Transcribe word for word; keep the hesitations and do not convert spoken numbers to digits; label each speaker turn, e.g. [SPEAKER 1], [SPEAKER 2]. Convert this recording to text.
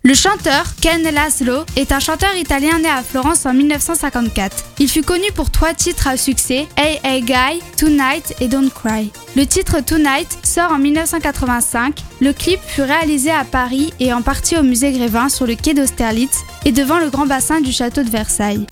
[SPEAKER 1] Le chanteur Ken Laszlo est un chanteur italien né à Florence en dix-neuf cent cinquante-quatre. Il fut connu pour trois titres à succès, Hey Hey Guy, Tonight et Don't Cry. Le titre Tonight sort en dix-neuf cent quatre-vingt-cinq. Le clip fut réalisé à Paris et en partie au musée Grévin sur le quai d'Austerlitz et devant le grand bassin du château de Versailles.